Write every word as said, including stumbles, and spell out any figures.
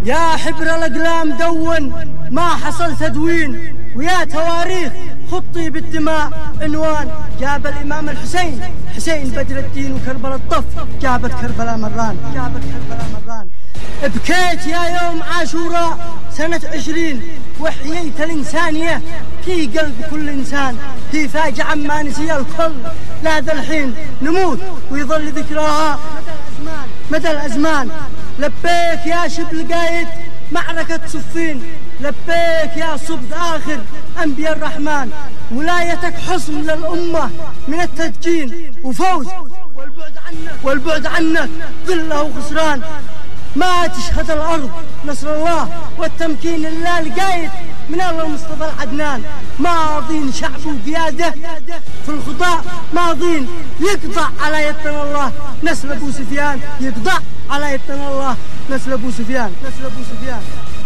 يا حبر الأقلام دون ما حصل تدوين، ويا تواريخ خطي بالدماء عنوان. جاب الإمام الحسين حسين بدر الدين وكربلاء الطف، جابت كربلاء مران، جابت كربلاء مران. بكيت يا يوم عاشوراء سنة عشرين، وحييت الإنسانية في قلب كل إنسان. هي فاجعة ما نسي الكل، لا ذا الحين نموت ويظل ذكراها مدى الأزمان. لبيك يا شبل قايد معركة صفين، لبيك يا صبد آخر أنبياء الرحمن. ولايتك حصن للأمة من التدجين وفوز، والبعد عنك والبعد عنك ذلة وخسران. ما تشهد الأرض نصر الله والتمكين لله القايد من الله المصطفى العدنان. ماضين شعب وقيادة في الخطأ، ماضين يقطع على يدنا الله نسل أبو سفيان، يقطع على يدنا الله نسل أبو سفيان، نسل أبو سفيان.